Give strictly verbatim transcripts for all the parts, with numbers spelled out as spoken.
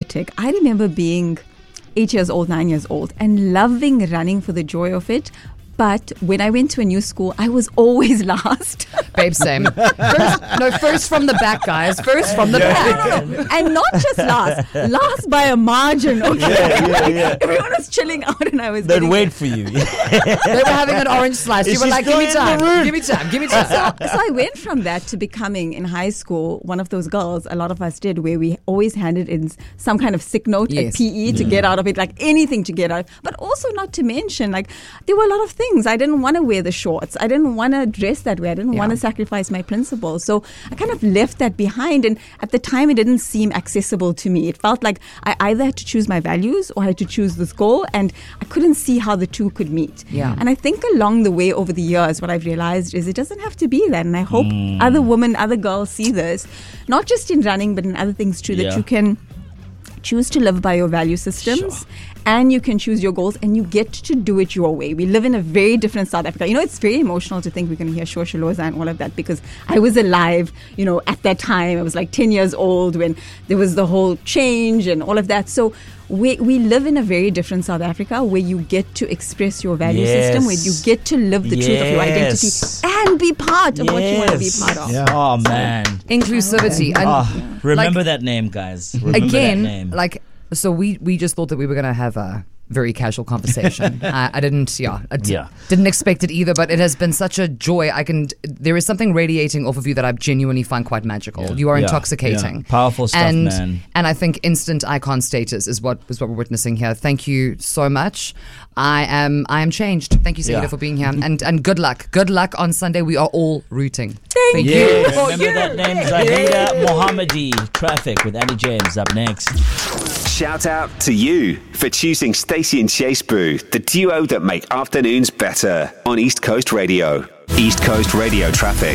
athletic. I remember being eight years old, nine years old, and loving running for the joy of it. But when I went to a new school, I was always last. Babe, same. First, no, first from the back, guys. First from the back. No, no, no. And not just last. Last by a margin. Okay? Yeah, yeah, yeah. Everyone was chilling out and I was They'd getting wait it. for you. They were having an orange slice. Is You were she like, give still me in the time. room? Give me time. Give me time. So, so I went from that to becoming, in high school, one of those girls, a lot of us did, where we always handed in some kind of sick note Yes. at P E to get out of it, like anything to get out. But also not to mention, like, there were a lot of things. I didn't want to wear the shorts. I didn't want to dress that way. I didn't Yeah. want to sacrifice my principles. So I kind of left that behind. And at the time, it didn't seem accessible to me. It felt like I either had to choose my values or I had to choose this goal. And I couldn't see how the two could meet. Yeah. And I think along the way, over the years, what I've realized is it doesn't have to be that. And I hope Mm. other women, other girls see this, not just in running, but in other things too, Yeah. that you can choose to live by your value systems. Sure. And you can choose your goals and you get to do it your way. We live in a very different South Africa. You know, it's very emotional to think we're going to hear Shosholoza and all of that, because I was alive, you know, at that time. I was like ten years old when there was the whole change and all of that. So we we live in a very different South Africa where you get to express your value Yes. system, where you get to live the truth of your identity Yes. and be part of what you want to be Yes. part of. Yeah. Oh, man. Inclusivity. And Oh, remember like, that name, guys. Remember again, that name. like, so we, we just thought that we were going to have a very casual conversation. I, I didn't, yeah, I d- Yeah. didn't expect it either, but it has been such a joy. I can, there is something radiating off of you that I genuinely find quite magical. Yeah. You are Yeah. intoxicating. Yeah. Powerful stuff, and, man. And I think instant icon status is what is what we're witnessing here. Thank you so much. I am I am changed. Thank you, Sayida, Yeah. for being here. And and good luck. Good luck on Sunday. We are all rooting. Thank you. Yes, for remember you. that name, Zahida Mohammadi. Traffic with Andy James up next. Shout out to you for choosing Stacey and Chase Boo, the duo that make afternoons better on East Coast Radio. East Coast Radio traffic.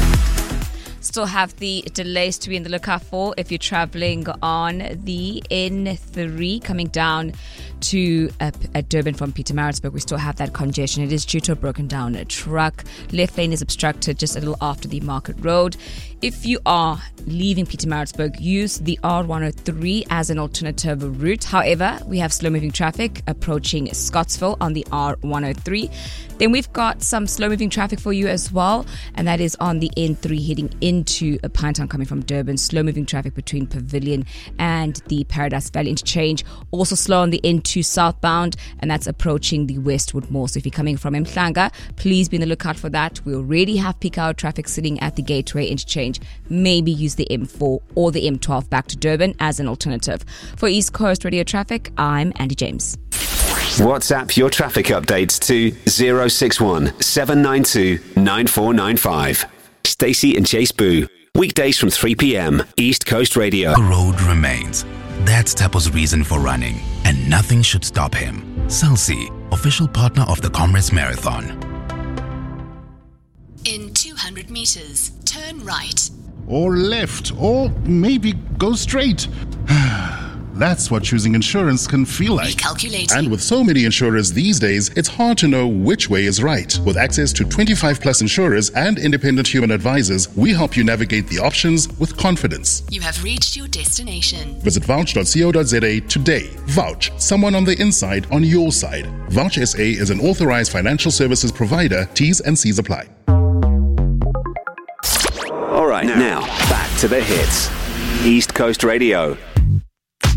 Still have the delays to be in the lookout for if you're traveling on the N three coming down to uh, at Durban from Pietermaritzburg. We still have that congestion. It is due to a broken down truck. Left lane is obstructed just a little after the Market Road. If you are leaving Pietermaritzburg, use the R one oh three as an alternative route. However, we have slow-moving traffic approaching Scottsville on the R one oh three. Then we've got some slow-moving traffic for you as well, and that is on the N three heading into Pinetown coming from Durban. Slow-moving traffic between Pavilion and the Paradise Valley interchange. Also slow on the N two southbound, and that's approaching the Westwood Mall. So if you're coming from Mhlanga, please be on the lookout for that. We already have peak hour traffic sitting at the Gateway interchange. Maybe use the M four or the M twelve back to Durban as an alternative. For East Coast Radio Traffic, I'm Andy James. WhatsApp your traffic updates to zero six one seven nine two nine four nine five. Stacey and Chase Boo. Weekdays from three p.m. East Coast Radio. The road remains. That's Tapo's reason for running, and nothing should stop him. Celsi, official partner of the Comrades Marathon. In two hundred meters, turn right. Or left, or maybe go straight. That's what choosing insurance can feel like. Recalculating. And with so many insurers these days, it's hard to know which way is right. With access to twenty-five plus insurers and independent human advisors, we help you navigate the options with confidence. You have reached your destination. Visit vouch dot co dot za today. Vouch, someone on the inside on your side. Vouch S A is an authorized financial services provider. T's and C's apply. All right, now back to the hits. East Coast Radio.